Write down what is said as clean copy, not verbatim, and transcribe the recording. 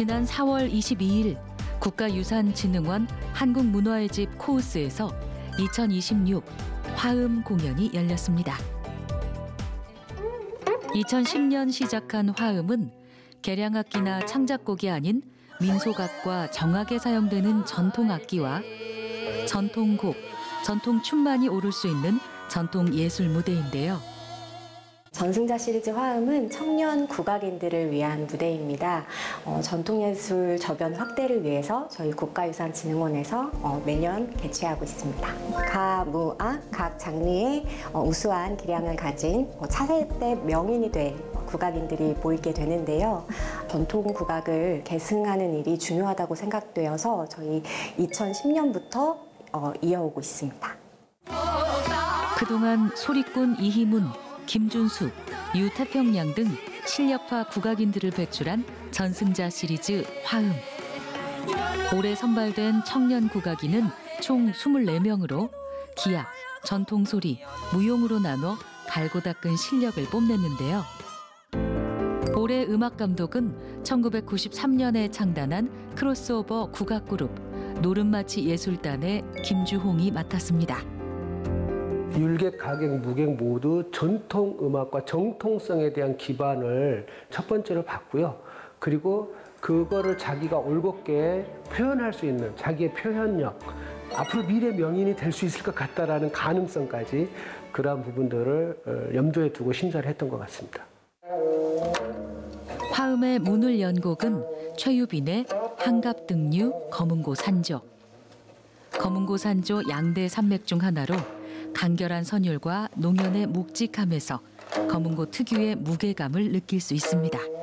지난 4월 22일 국가유산진흥원 한국문화의 집 코우스에서 2026 화음 공연이 열렸습니다. 2010년 시작한 화음은 개량악기나 창작곡이 아닌 민속악과 정악에 사용되는 전통악기와 전통곡, 전통춤만이 오를 수 있는 전통예술 무대인데요. 전승자 시리즈 화음은 청년 국악인들을 위한 무대입니다. 전통예술 저변 확대를 위해서 저희 국가유산진흥원에서 매년 개최하고 있습니다. 가, 무, 악, 각 장르의 우수한 기량을 가진 차세대 명인이 될 국악인들이 모이게 되는데요. 전통 국악을 계승하는 일이 중요하다고 생각되어서 저희 2010년부터 이어오고 있습니다. 그동안 소리꾼 이희문, 김준수, 유태평양 등 실력파 국악인들을 배출한 전승자 시리즈 화음. 올해 선발된 청년 국악인은 총 24명으로 기악, 전통소리, 무용으로 나눠 갈고 닦은 실력을 뽐냈는데요. 올해 음악 감독은 1993년에 창단한 크로스오버 국악그룹 노름마치 예술단의 김주홍이 맡았습니다. 율객, 가객, 무객 모두 전통 음악과 정통성에 대한 기반을 첫 번째로 봤고요. 그리고 그거를 자기가 올곧게 표현할 수 있는 자기의 표현력, 앞으로 미래 명인이 될 수 있을 것 같다라는 가능성까지 그러한 부분들을 염두에 두고 심사를 했던 것 같습니다. 화음의 문을 연 곡은 최유빈의 한갑등류 검은고 산조. 검은고 산조 양대 산맥 중 하나로 간결한 선율과 농연의 묵직함에서 검은고 특유의 무게감을 느낄 수 있습니다.